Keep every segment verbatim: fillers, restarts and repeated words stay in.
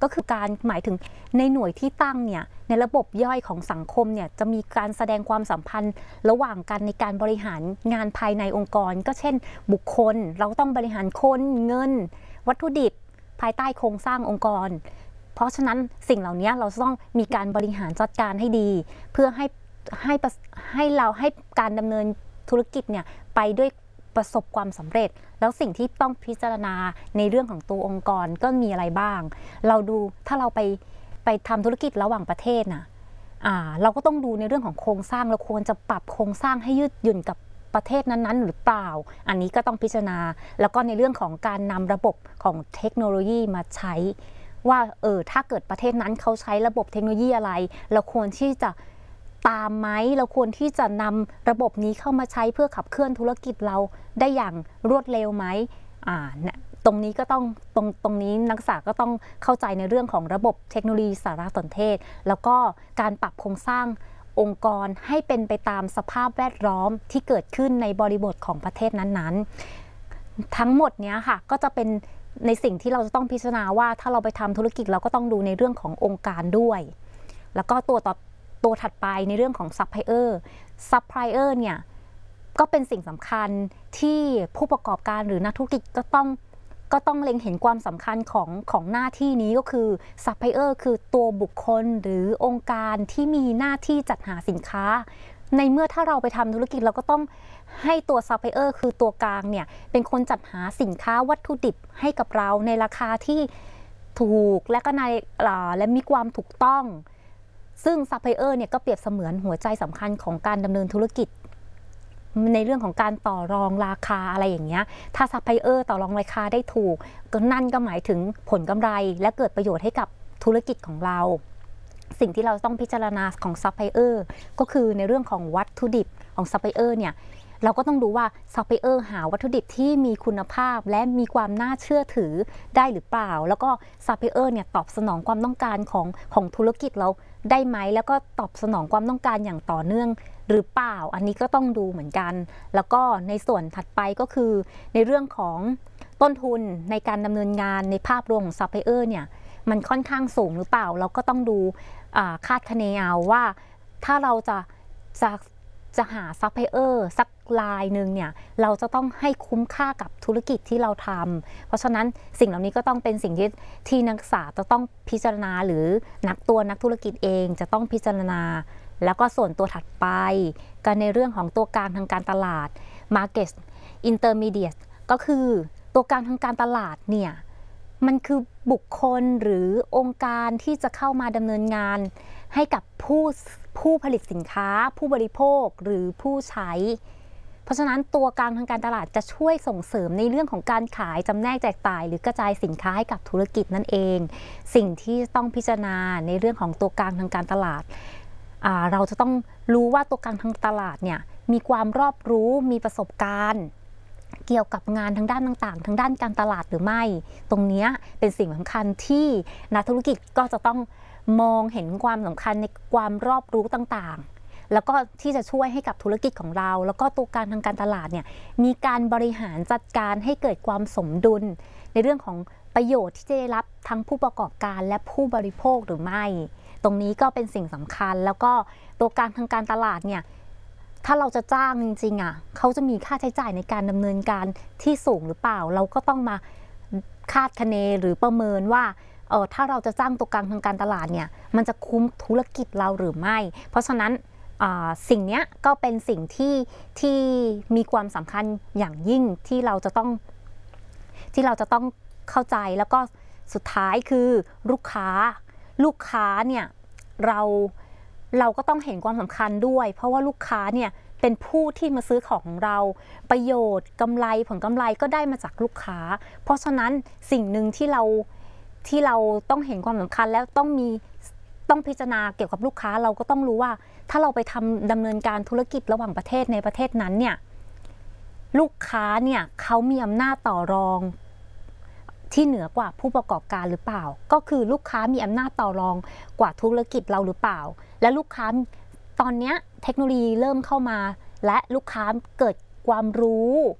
ก็คือการหมายถึงในหน่วยที่ตั้งเนี่ยในระบบย่อยของสังคมเนี่ยจะมีการแสดงความสัมพันธ์ระหว่างกันในการบริหารงานภายในองค์กรก็เช่นบุคคลเราต้องบริหารคนเงินวัตถุดิบภายใต้โครงสร้างองค์กรเพราะฉะนั้นสิ่งเหล่านี้เราต้องมีการบริหารจัดการให้ดีเพื่อให้ให้ให้เราให้การดำเนินธุรกิจเนี่ยไปด้วยประสบความสำเร็จแล้วสิ่งที่ต้องพิจารณาในเรื่องของตัวองค์กรก็มีอะไรบ้างเราดูถ้าเราไปไปทำธุรกิจระหว่างประเทศนะอ่าเราก็ต้องดูในเรื่องของโครงสร้างเราควรจะปรับโครงสร้างให้ยืดหยุ่นกับประเทศนั้นๆหรือเปล่าอันนี้ก็ต้องพิจารณาแล้วก็ในเรื่องของการนำระบบของเทคโนโลยีมาใช้ว่าเออถ้าเกิดประเทศนั้นเขาใช้ระบบเทคโนโลยีอะไรเราควรที่จะตามไหมเราควรที่จะนำระบบนี้เข้ามาใช้เพื่อขับเคลื่อนธุรกิจเราได้อย่างรวดเร็วไหมอ่าเนี่ยตรงนี้ก็ต้องตรงตรงนี้นักศึกษาก็ต้องเข้าใจในเรื่องของระบบเทคโนโลยีสารสนเทศแล้วก็การปรับโครงสร้างองค์กรให้เป็นไปตามสภาพแวดล้อมที่เกิดขึ้นในบริบทของประเทศนั้นๆทั้งหมดนี้ค่ะก็จะเป็นในสิ่งที่เราจะต้องพิจารณาว่าถ้าเราไปทำธุรกิจเราก็ต้องดูในเรื่องขององค์การด้วยแล้วก็ตัวต่อตัวถัดไปในเรื่องของซัพพลายเออร์ซัพพลายเออร์เนี่ยก็เป็นสิ่งสำคัญที่ผู้ประกอบการหรือนักธุรกิจก็ต้องก็ต้องเล็งเห็นความสำคัญของของหน้าที่นี้ก็คือซัพพลายเออร์คือตัวบุคคลหรือองค์การที่มีหน้าที่จัดหาสินค้าในเมื่อถ้าเราไปทำธุรกิจเราก็ต้องให้ตัวซัพพลายเออร์คือตัวกลางเนี่ยเป็นคนจัดหาสินค้าวัตถุดิบให้กับเราในราคาที่ถูกและก็ในและมีความถูกต้องซึ่งซัพพลายเออร์เนี่ยก็เปรียบเสมือนหัวใจสำคัญของการดำเนินธุรกิจในเรื่องของการต่อรองราคาอะไรอย่างเงี้ยถ้าซัพพลายเออร์ต่อรองราคาได้ถูกก็นั่นก็หมายถึงผลกำไรและเกิดประโยชน์ให้กับธุรกิจของเราสิ่งที่เราต้องพิจารณาของซัพพลายเออร์ก็คือในเรื่องของวัตถุดิบของซัพพลายเออร์เนี่ยเราก็ต้องดูว่าซัพพลายเออร์หาวัตถุดิบที่มีคุณภาพและมีความน่าเชื่อถือได้หรือเปล่าแล้วก็ซัพพลายเออร์เนี่ยตอบสนองความต้องการของของธุรกิจเราได้ไหมแล้วก็ตอบสนองความต้องการอย่างต่อเนื่องหรือเปล่าอันนี้ก็ต้องดูเหมือนกันแล้วก็ในส่วนถัดไปก็คือในเรื่องของต้นทุนในการดำเนินงานในภาพรวมของซัพพลายเออร์เนี่ยมันค่อนข้างสูงหรือเปล่าเราก็ต้องดูคาดคะเนเอาว่าถ้าเราจะจะจะหาซัพพลายเออร์สักรายหนึ่งเนี่ยเราจะต้องให้คุ้มค่ากับธุรกิจที่เราทำเพราะฉะนั้นสิ่งเหล่านี้ก็ต้องเป็นสิ่งที่ที่นักศึกษาจะต้องพิจารณาหรือนักตัวนักธุรกิจเองจะต้องพิจารณาแล้วก็ส่วนตัวถัดไปกันในเรื่องของตัวกลางทางการตลาด Market Intermediate ก็คือตัวกลางทางการตลาดเนี่ยมันคือบุคคลหรือองค์การที่จะเข้ามาดำเนินงานให้กับผู้ผู้ผลิตสินค้าผู้บริโภคหรือผู้ใช้เพราะฉะนั้นตัวกลางทางการตลาดจะช่วยส่งเสริมในเรื่องของการขายจำแนกแจกจ่ายหรือกระจายสินค้าให้กับธุรกิจนั่นเองสิ่งที่ต้องพิจารณาในเรื่องของตัวกลางทางการตลาดเราจะต้องรู้ว่าตัวกลางทางตลาดเนี่ยมีความรอบรู้มีประสบการณ์เกี่ยวกับงานทางด้านต่างๆทางด้านการตลาดหรือไม่ตรงนี้เป็นสิ่งสำคัญที่นักธุรกิจก็จะต้องมองเห็นความสำคัญในความรอบรู้ต่างๆแล้วก็ที่จะช่วยให้กับธุรกิจของเราแล้วก็ตัวการทางการตลาดเนี่ยมีการบริหารจัดการให้เกิดความสมดุลในเรื่องของประโยชน์ที่จะได้รับทั้งผู้ประกอบการและผู้บริโภคหรือไม่ตรงนี้ก็เป็นสิ่งสำคัญแล้วก็ตัวการทางการตลาดเนี่ยถ้าเราจะจ้างจริงๆอ่ะเขาจะมีค่าใช้จ่ายในการดำเนินการที่สูงหรือเปล่าเราก็ต้องมาคาดคะเนหรือประเมินว่าเออถ้าเราจะจ้างตัวกลางทางการตลาดเนี่ยมันจะคุ้มธุรกิจเราหรือไม่เพราะฉะนั้นสิ่งนี้ก็เป็นสิ่งที่ที่มีความสำคัญอย่างยิ่งที่เราจะต้องที่เราจะต้องเข้าใจแล้วก็สุดท้ายคือลูกค้าลูกค้าเนี่ยเราเราก็ต้องเห็นความสำคัญด้วยเพราะว่าลูกค้าเนี่ยเป็นผู้ที่มาซื้อของของเราประโยชน์กำไรผลกำไรก็ได้มาจากลูกค้าเพราะฉะนั้นสิ่งหนึ่งที่เราที่เราต้องเห็นความสำคัญแล้วต้องมีต้องพิจารณาเกี่ยวกับลูกค้าเราก็ต้องรู้ว่าถ้าเราไปทำดำเนินการธุรกิจระหว่างประเทศในประเทศนั้นเนี่ยลูกค้าเนี่ยเขามีอำนาจต่อรองที่เหนือกว่าผู้ประกอบการหรือเปล่าก็คือลูกค้ามีอำนาจต่อรองกว่าธุรกิจเราหรือเปล่าและลูกค้าตอนนี้เทคโนโลยีเริ่มเข้ามาและลูกค้าเกิดความรู้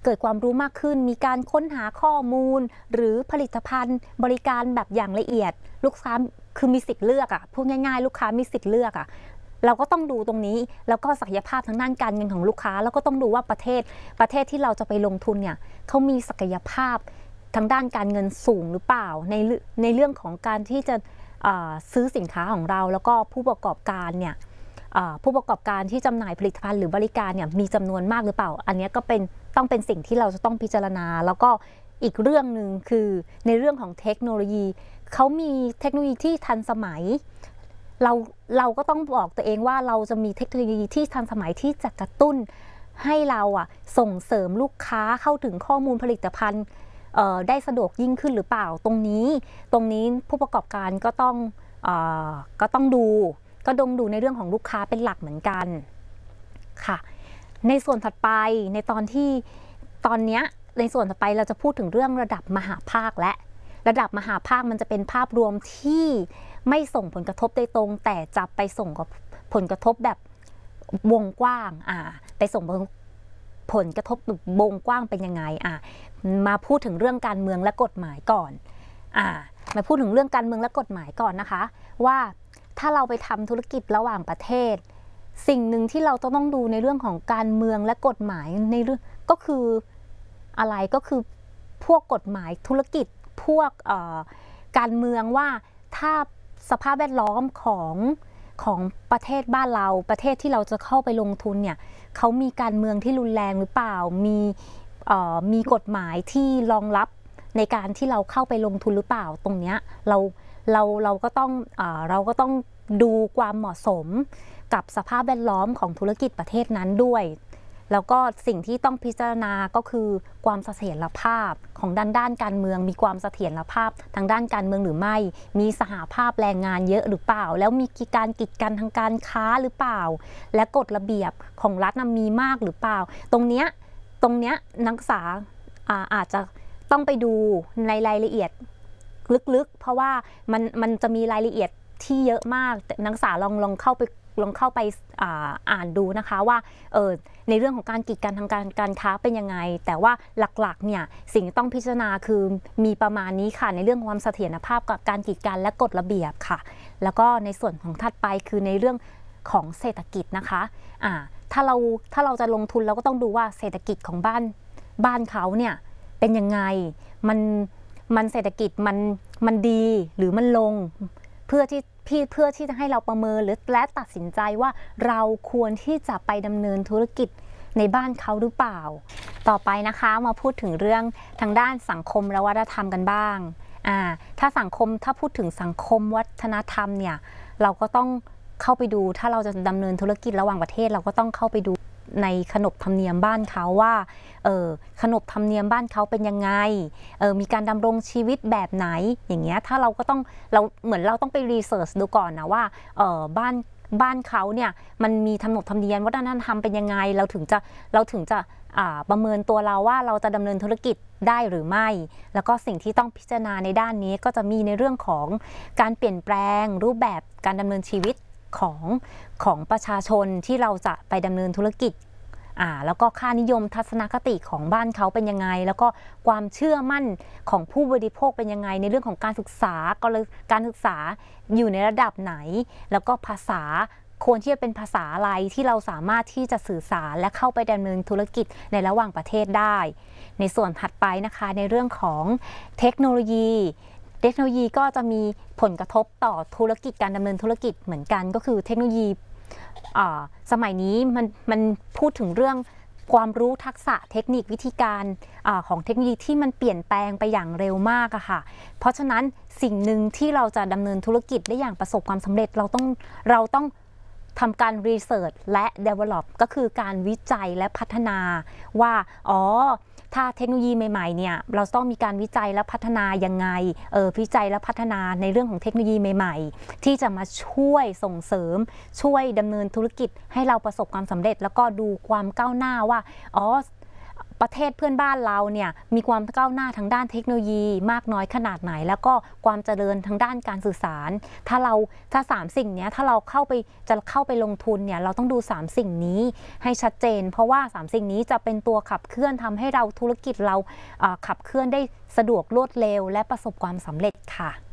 เกิดความรู้มากขึ้นมีการค้นหาข้อมูลหรือผลิตภัณฑ์บริการแบบอย่างละเอียดลูกค้าคือมีสิทธิ์เลือกอะพูดง่ายๆลูกค้ามีสิทธิ์เลือกอะเราก็ต้องดูตรงนี้แล้วก็ศักยภาพทางด้านการเงินของลูกค้าแล้วก็ต้องดูว่าประเทศประเทศที่เราจะไปลงทุนเนี่ยเขามีศักยภาพทางด้านการเงินสูงหรือเปล่าในในเรื่องของการที่จะซื้อสินค้าของเราแล้วก็ผู้ประกอบการเนี่ยผู้ประกอบการที่จำหน่ายผลิตภัณฑ์หรือบริการเนี่ยมีจำนวนมากหรือเปล่าอันนี้ก็เป็นต้องเป็นสิ่งที่เราจะต้องพิจารณาแล้วก็อีกเรื่องหนึ่งคือในเรื่องของเทคโนโลยีเขามีเทคโนโลยีที่ทันสมัยเราเราก็ต้องบอกตัวเองว่าเราจะมีเทคโนโลยีที่ทันสมัยที่จะกระตุ้นให้เราอ่ะส่งเสริมลูกค้าเข้าถึงข้อมูลผลิตภัณฑ์ได้สะดวกยิ่งขึ้นหรือเปล่าตรงนี้ตรงนี้ผู้ประกอบการก็ต้องเอ่อก็ต้องดูก็ดงดูในเรื่องของลูกค้าเป็นหลักเหมือนกันค่ะในส่วนถัดไปในตอนที่ตอนนี้ในส่วนถัดไปเราจะพูดถึงเรื่องระดับมหาภาคและระดับมหาภาคมันจะเป็นภาพรวมที่ไม่ส่งผลกระทบโดยตรงแต่จะไปส่งกับผลกระทบแบบวงกว้างอ่าไปส่งผลกระทบวงกว้างเป็นยังไงอ่ามาพูดถึงเรื่องการเมืองและกฎหมายก่อนอ่ามาพูดถึงเรื่องการเมืองและกฎหมายก่อนนะคะว่าถ้าเราไปทำธุรกิจระหว่างประเทศสิ่งหนึ่งที่เราต้องดูในเรื่องของการเมืองและกฎหมายในเรื่องก็คืออะไรก็คือพวกกฎหมายธุรกิจพวกการเมืองว่าถ้าสภาพแวดล้อมของของประเทศบ้านเราประเทศที่เราจะเข้าไปลงทุนเนี่ยเขามีการเมืองที่รุนแรงหรือเปล่ามีมีกฎหมายที่รองรับในการที่เราเข้าไปลงทุนหรือเปล่าตรงเนี้ยเราเราเราก็ต้องเราก็ต้องดูความเหมาะสมกับสภาพแวดล้อมของธุรกิจประเทศนั้นด้วยแล้วก็สิ่งที่ต้องพิจารณาก็คือความเสถียรภาพของด้านด้านการเมืองมีความเสถียรภาพทางด้านการเมืองหรือไม่มีสหภาพแรงงานเยอะหรือเปล่าแล้วมีการกีดกันทางการค้าหรือเปล่าและกฎระเบียบของรัฐมีมากหรือเปล่าตรงเนี้ยตรงเนี้ยนักศึกษา อา, อาจจะต้องไปดูในรายละเอียดลึกๆเพราะว่ามันมันจะมีรายละเอียดที่เยอะมากนักศึกษาลองลองเข้าไปลองเข้าไป อ่า, อ่านดูนะคะว่าเออในเรื่องของการกีดกันทางการการค้าเป็นยังไงแต่ว่าหลักๆเนี่ยสิ่งที่ต้องพิจารณาคือมีประมาณนี้ค่ะในเรื่องความเสถียรภาพกับการกีดกันและกฎระเบียบค่ะแล้วก็ในส่วนของถัดไปคือในเรื่องของเศรษฐกิจนะคะอ่าถ้าเราถ้าเราจะลงทุนเราก็ต้องดูว่าเศรษฐกิจของบ้านบ้านเขาเนี่ยเป็นยังไงมันมันเศรษฐกิจมันมันดีหรือมันลงเพื่อที่พี่เพื่อที่จะให้เราประเมินหรือและตัดสินใจว่าเราควรที่จะไปดำเนินธุรกิจในบ้านเขาหรือเปล่าต่อไปนะคะมาพูดถึงเรื่องทางด้านสังคมและวัฒนธรรมกันบ้างอ่าถ้าสังคมถ้าพูดถึงสังคมวัฒนธรรมเนี่ยเราก็ต้องเข้าไปดูถ้าเราจะดำเนินธุรกิจระหว่างประเทศเราก็ต้องเข้าไปดูในขนบธรรมเนียมบ้านเขาว่าเออขนบธรรมเนียมบ้านเขาเป็นยังไงเออมีการดำรงชีวิตแบบไหนอย่างเงี้ยถ้าเราก็ต้องเราเหมือนเราต้องไปรีเสิร์ชดูก่อนนะว่าเออบ้านบ้านเขาเนี่ยมันมีขนบธรรมเนียมวัฒนธรรมเป็นยังไงเราถึงจะเราถึงจะประเมินตัวเราว่าเราจะดำเนินธุรกิจได้หรือไม่แล้วก็สิ่งที่ต้องพิจารณาในด้านนี้ก็จะมีในเรื่องของการเปลี่ยนแปลงรูปแบบการดำเนินชีวิตของของประชาชนที่เราจะไปดำเนินธุรกิจอ่าแล้วก็ค่านิยมทัศนคติของบ้านเขาเป็นยังไงแล้วก็ความเชื่อมั่นของผู้บริโภคเป็นยังไงในเรื่องของการศึกษาการศึกษาอยู่ในระดับไหนแล้วก็ภาษาควรที่จะเป็นภาษาอะไรที่เราสามารถที่จะสื่อสารและเข้าไปดำเนินธุรกิจในระหว่างประเทศได้ในส่วนถัดไปนะคะในเรื่องของเทคโนโลยีเทคโนโลยีก็จะมีผลกระทบต่อธุรกิจการดำเนินธุรกิจเหมือนกันก็คือเทคโนโลยีสมัยนี้มันมันพูดถึงเรื่องความรู้ทักษะเทคนิควิธีการอของเทคโนโลยีที่มันเปลี่ยนแปลงไปอย่างเร็วมากอะค่ะเพราะฉะนั้นสิ่งหนึ่งที่เราจะดำเนินธุรกิจได้อย่างประสบความสำเร็จเราต้องเราต้องทำการรีเสิร์ชและ develop ก็คือการวิจัยและพัฒนาว่าอ๋อถ้าเทคโนโลยีใหม่ๆเนี่ยเราต้องมีการวิจัยและพัฒนายังไงเออวิจัยและพัฒนาในเรื่องของเทคโนโลยีใหม่ๆที่จะมาช่วยส่งเสริมช่วยดำเนินธุรกิจให้เราประสบความสำเร็จแล้วก็ดูความก้าวหน้าว่าอ๋อประเทศเพื่อนบ้านเราเนี่ยมีความก้าวหน้าทางด้านเทคโนโลยีมากน้อยขนาดไหนแล้วก็ความเจริญทางด้านการสื่อสารถ้าเราถ้าสามสิ่งนี้ถ้าเราเข้าไปจะเข้าไปลงทุนเนี่ยเราต้องดูสามสิ่งนี้ให้ชัดเจนเพราะว่าสามสิ่งนี้จะเป็นตัวขับเคลื่อนทำให้เราธุรกิจเราขับเคลื่อนได้สะดวกรวดเร็วและประสบความสำเร็จค่ะ